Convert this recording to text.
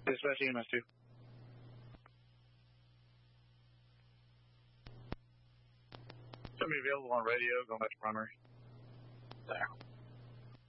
Dispatch EMS 2. Somebody available on radio, going back to primary. There.